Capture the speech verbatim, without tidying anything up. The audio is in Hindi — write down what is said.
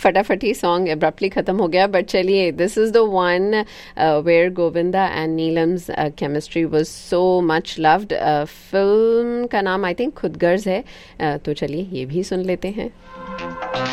फटाफट ही सॉन्ग एब्रप्टली ख़त्म हो गया, बट चलिए, this is the one where Govinda and Neelam's chemistry was so much loved. Film का नाम आई थिंक खुद गर्ज है, uh, तो चलिए ये भी सुन लेते हैं.